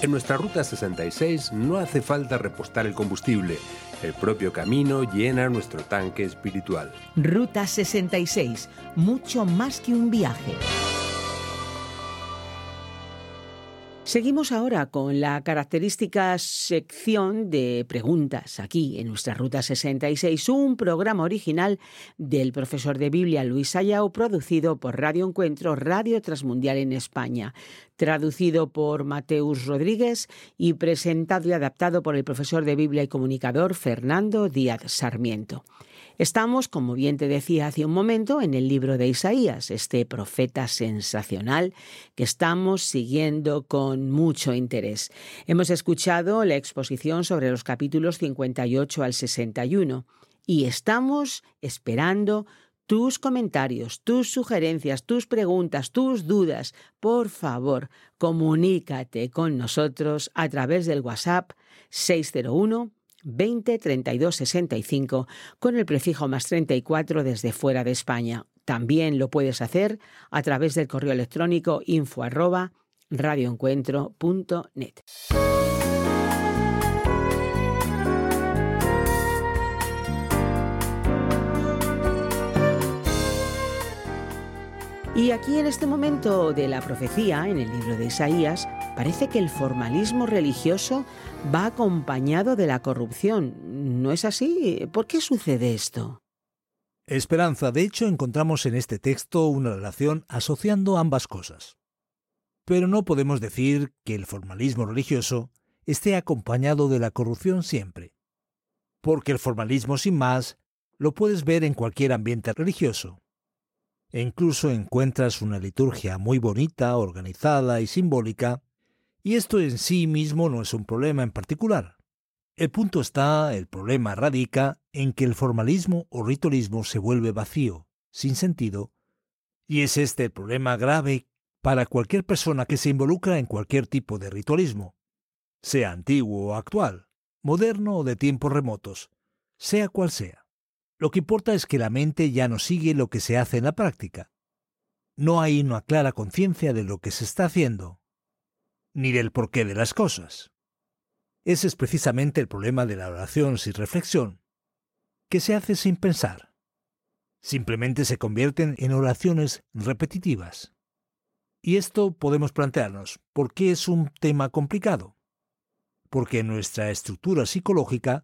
En nuestra Ruta 66 no hace falta repostar el combustible. El propio camino llena nuestro tanque espiritual. Ruta 66, mucho más que un viaje. Seguimos ahora con la característica sección de preguntas aquí en nuestra Ruta 66, un programa original del profesor de Biblia Luis Ayao, producido por Radio Encuentro, Radio Transmundial en España, traducido por Mateus Rodríguez y presentado y adaptado por el profesor de Biblia y comunicador Fernando Díaz Sarmiento. Estamos, como bien te decía hace un momento, en el libro de Isaías, este profeta sensacional que estamos siguiendo con mucho interés. Hemos escuchado la exposición sobre los capítulos 58 al 61 y estamos esperando tus comentarios, tus sugerencias, tus preguntas, tus dudas. Por favor, comunícate con nosotros a través del WhatsApp 601 20 32 65 con el prefijo más 34 desde fuera de España. También lo puedes hacer a través del correo electrónico info@radioencuentro.net. Y aquí en este momento de la profecía, en el libro de Isaías, parece que el formalismo religioso va acompañado de la corrupción. ¿No es así? ¿Por qué sucede esto? Esperanza, de hecho, encontramos en este texto una relación asociando ambas cosas. Pero no podemos decir que el formalismo religioso esté acompañado de la corrupción siempre, porque el formalismo sin más lo puedes ver en cualquier ambiente religioso. E incluso encuentras una liturgia muy bonita, organizada y simbólica, y esto en sí mismo no es un problema en particular. El problema radica en que el formalismo o ritualismo se vuelve vacío, sin sentido, y es este el problema grave para cualquier persona que se involucra en cualquier tipo de ritualismo, sea antiguo o actual, moderno o de tiempos remotos, sea cual sea. Lo que importa es que la mente ya no sigue lo que se hace en la práctica. No hay una clara conciencia de lo que se está haciendo, ni del porqué de las cosas. Ese es precisamente el problema de la oración sin reflexión, que se hace sin pensar. Simplemente se convierten en oraciones repetitivas. Y esto podemos plantearnos, ¿por qué es un tema complicado? Porque en nuestra estructura psicológica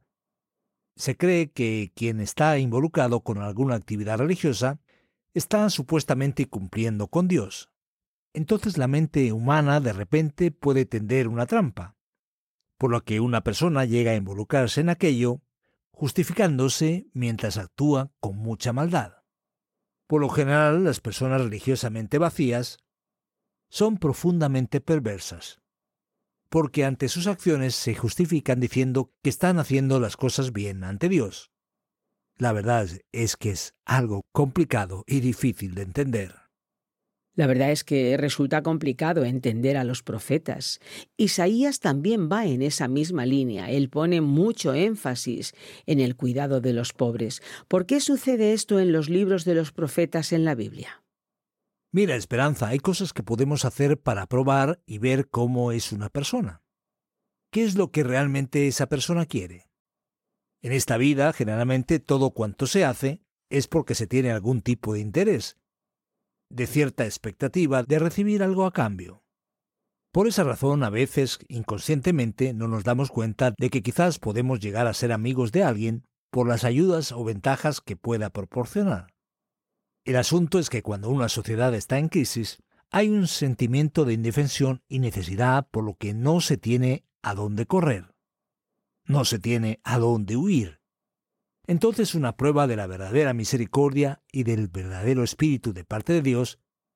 se cree que quien está involucrado con alguna actividad religiosa está supuestamente cumpliendo con Dios. Entonces la mente humana de repente puede tender una trampa, por lo que una persona llega a involucrarse en aquello, justificándose mientras actúa con mucha maldad. Por lo general, las personas religiosamente vacías son profundamente perversas, porque ante sus acciones se justifican diciendo que están haciendo las cosas bien ante Dios. La verdad es que es algo complicado y difícil de entender. La verdad es que resulta complicado entender a los profetas. Isaías también va en esa misma línea. Él pone mucho énfasis en el cuidado de los pobres. ¿Por qué sucede esto en los libros de los profetas en la Biblia? Mira, Esperanza, hay cosas que podemos hacer para probar y ver cómo es una persona. ¿Qué es lo que realmente esa persona quiere? En esta vida, generalmente, todo cuanto se hace es porque se tiene algún tipo de interés, de cierta expectativa de recibir algo a cambio. Por esa razón, a veces, inconscientemente, no nos damos cuenta de que quizás podemos llegar a ser amigos de alguien por las ayudas o ventajas que pueda proporcionar. El asunto es que cuando una sociedad está en crisis, hay un sentimiento de indefensión y necesidad por lo que no se tiene a dónde correr. No se tiene a dónde huir. Entonces una prueba de la verdadera misericordia y del verdadero espíritu de parte de Dios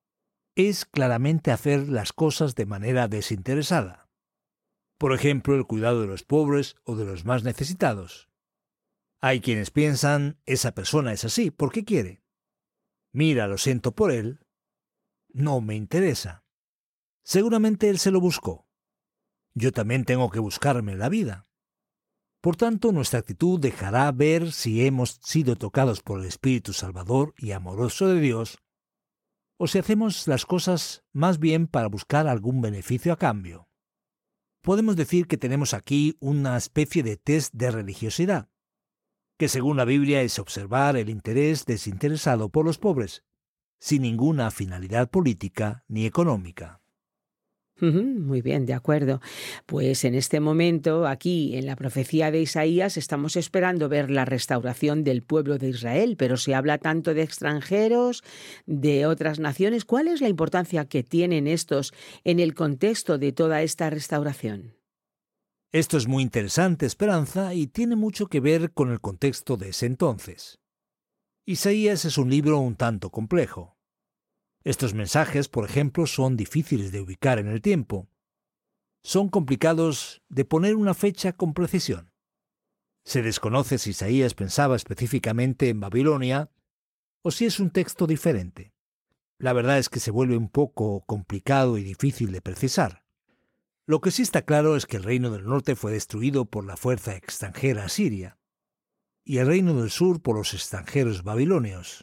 es claramente hacer las cosas de manera desinteresada. Por ejemplo, el cuidado de los pobres o de los más necesitados. Hay quienes piensan, esa persona es así, ¿por qué quiere? Mira, lo siento por él. No me interesa. Seguramente él se lo buscó. Yo también tengo que buscarme la vida. Por tanto, nuestra actitud dejará ver si hemos sido tocados por el Espíritu Salvador y amoroso de Dios, o si hacemos las cosas más bien para buscar algún beneficio a cambio. podemos decir que tenemos aquí una especie de test de religiosidad, que según la Biblia es observar el interés desinteresado por los pobres, sin ninguna finalidad política ni económica. Muy bien, de acuerdo. Pues en este momento, aquí en la profecía de Isaías, estamos esperando ver la restauración del pueblo de Israel, pero se habla tanto de extranjeros, de otras naciones. ¿Cuál es la importancia que tienen estos en el contexto de toda esta restauración? Esto es muy interesante, Esperanza, y tiene mucho que ver con el contexto de ese entonces. Isaías es un libro un tanto complejo. Estos mensajes, por ejemplo, son difíciles de ubicar en el tiempo. Son complicados de poner una fecha con precisión. Se desconoce si Isaías pensaba específicamente en Babilonia o si es un texto diferente. La verdad es que se vuelve un poco complicado y difícil de precisar. Lo que sí está claro es que el reino del norte fue destruido por la fuerza extranjera asiria y el reino del sur por los extranjeros babilonios.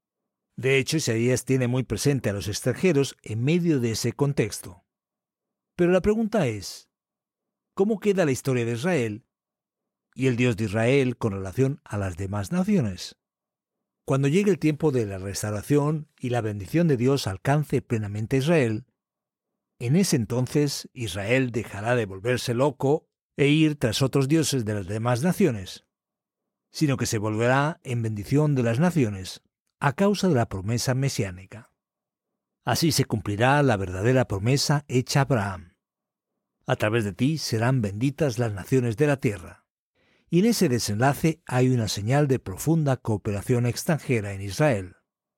De hecho, Isaías tiene muy presente a los extranjeros en medio de ese contexto. Pero la pregunta es, ¿cómo queda la historia de Israel y el Dios de Israel con relación a las demás naciones? Cuando llegue el tiempo de la restauración y la bendición de Dios alcance plenamente a Israel, en ese entonces Israel dejará de volverse loco e ir tras otros dioses de las demás naciones, sino que se volverá en bendición de las naciones, a causa de la promesa mesiánica. Así se cumplirá la verdadera promesa hecha a Abraham. A través de ti serán benditas las naciones de la tierra. Y en ese desenlace hay una señal de profunda cooperación extranjera en Israel.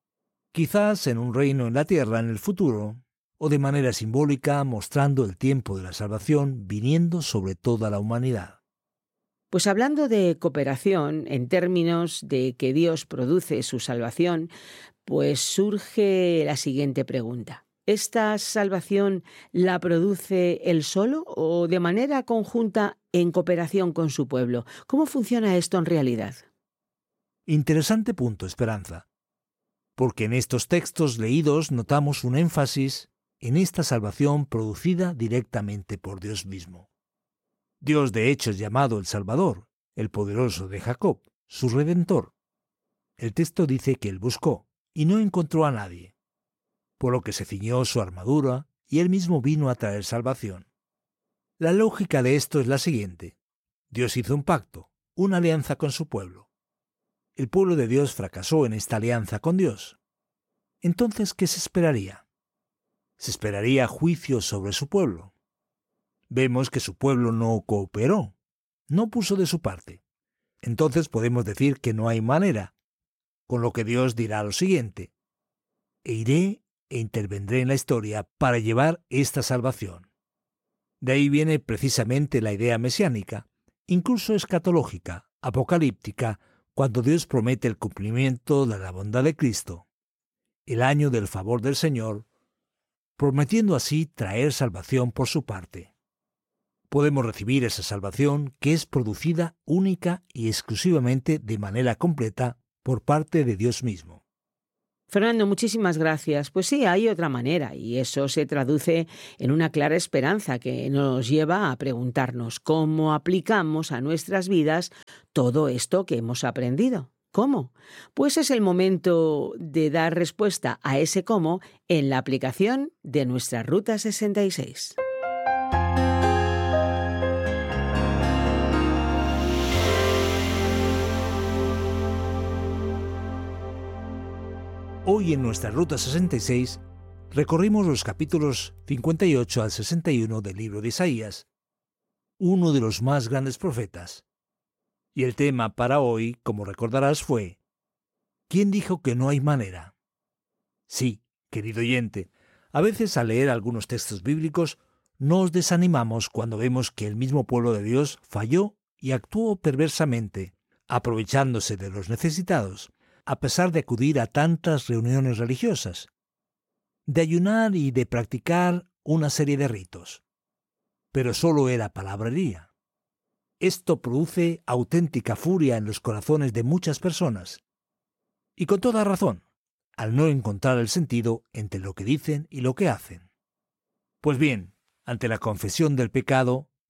Quizás en un reino en la tierra en el futuro, o de manera simbólica mostrando el tiempo de la salvación viniendo sobre toda la humanidad. Pues hablando de cooperación, en términos de que Dios produce su salvación, pues surge la siguiente pregunta. ¿Esta salvación la produce Él solo o de manera conjunta en cooperación con su pueblo? ¿Cómo funciona esto en realidad? Interesante punto, Esperanza, porque en estos textos leídos notamos un énfasis en esta salvación producida directamente por Dios mismo. Dios de hecho es llamado el Salvador, el poderoso de Jacob, su Redentor. El texto dice que él buscó y no encontró a nadie, por lo que se ciñó su armadura y él mismo vino a traer salvación. La lógica de esto es la siguiente. Dios hizo un pacto, una alianza con su pueblo. El pueblo de Dios fracasó en esta alianza con Dios. Entonces, ¿qué se esperaría? Se esperaría juicio sobre su pueblo. Vemos que su pueblo no cooperó, no puso de su parte. Entonces podemos decir que no hay manera, con lo que Dios dirá lo siguiente: e iré e intervendré en la historia para llevar esta salvación. De ahí viene precisamente la idea mesiánica, incluso escatológica, apocalíptica, cuando Dios promete el cumplimiento de la bondad de Cristo, el año del favor del Señor, prometiendo así traer salvación por su parte. Podemos recibir esa salvación que es producida única y exclusivamente de manera completa por parte de Dios mismo. Fernando, muchísimas gracias. Pues sí, hay otra manera y eso se traduce en una clara esperanza que nos lleva a preguntarnos cómo aplicamos a nuestras vidas todo esto que hemos aprendido. ¿Cómo? Pues es el momento de dar respuesta a ese cómo en la aplicación de nuestra Ruta 66. Hoy en nuestra Ruta 66 recorrimos los capítulos 58 al 61 del libro de Isaías, uno de los más grandes profetas. Y el tema para hoy, como recordarás, fue ¿quién dijo que no hay manera? Sí, querido oyente, a veces al leer algunos textos bíblicos nos desanimamos cuando vemos que el mismo pueblo de Dios falló y actuó perversamente, aprovechándose de los necesitados, a pesar de acudir a tantas reuniones religiosas, de ayunar y de practicar una serie de ritos. Pero solo era palabrería. Esto produce auténtica furia en los corazones de muchas personas. Y con toda razón, al no encontrar el sentido entre lo que dicen y lo que hacen. Pues bien, ante la confesión del pecado,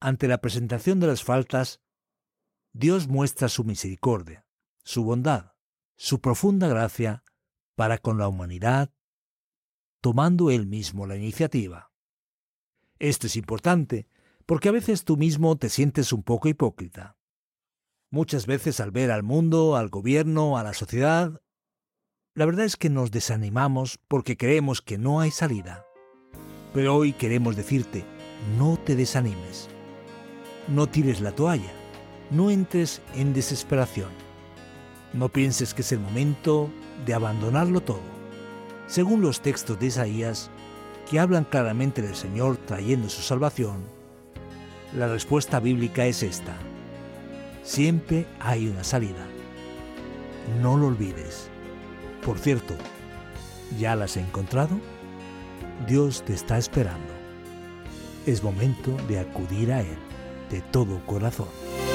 ante la presentación de las faltas, Dios muestra su misericordia, su bondad, su profunda gracia para con la humanidad, tomando Él mismo la iniciativa. Esto es importante porque a veces tú mismo te sientes un poco hipócrita. Muchas veces al ver al mundo, al gobierno, a la sociedad, la verdad es que nos desanimamos porque creemos que no hay salida. Pero hoy queremos decirte, no te desanimes. No tires la toalla, no entres en desesperación. No pienses que es el momento de abandonarlo todo. Según los textos de Isaías, que hablan claramente del Señor trayendo su salvación, la respuesta bíblica es esta: siempre hay una salida. No lo olvides. Por cierto, ¿ya la has encontrado? Dios te está esperando. Es momento de acudir a Él de todo corazón.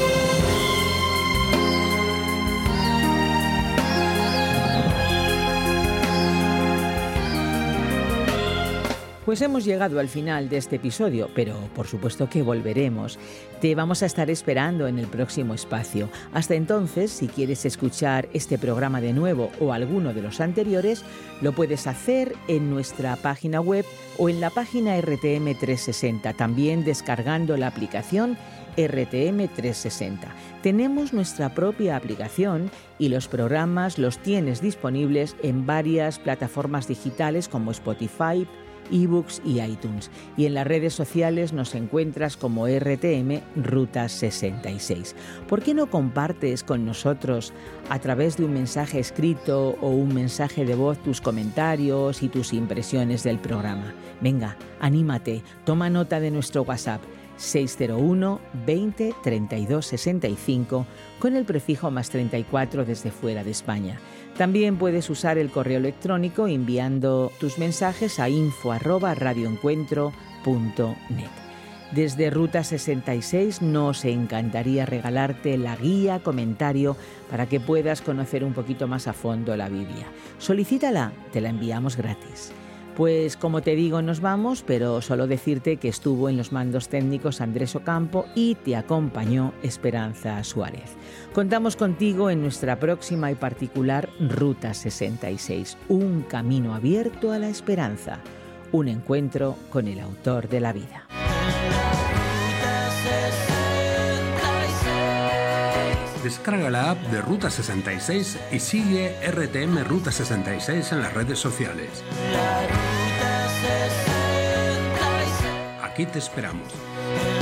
Pues hemos llegado al final de este episodio, pero por supuesto que volveremos. Te vamos a estar esperando en el próximo espacio. Hasta entonces, si quieres escuchar este programa de nuevo o alguno de los anteriores, lo puedes hacer en nuestra página web o en la página RTM360, también descargando la aplicación RTM360. Tenemos nuestra propia aplicación y los programas los tienes disponibles en varias plataformas digitales como Spotify, eBooks y iTunes. Y en las redes sociales nos encuentras como RTM Ruta 66. ¿Por qué no compartes con nosotros a través de un mensaje escrito o un mensaje de voz tus comentarios y tus impresiones del programa? Venga, anímate, toma nota de nuestro WhatsApp 601 20 32 65 con el prefijo +34 desde fuera de España. También puedes usar el correo electrónico enviando tus mensajes a info@radioencuentro.net. Desde Ruta 66 nos encantaría regalarte la guía comentario para que puedas conocer un poquito más a fondo la Biblia. Solicítala, te la enviamos gratis. Pues como te digo, nos vamos, pero solo decirte que estuvo en los mandos técnicos Andrés Ocampo y te acompañó Esperanza Suárez. Contamos contigo en nuestra próxima y particular Ruta 66, un camino abierto a la esperanza, un encuentro con el autor de la vida. Descarga la app de Ruta 66 y sigue RTM Ruta 66 en las redes sociales. Aquí te esperamos.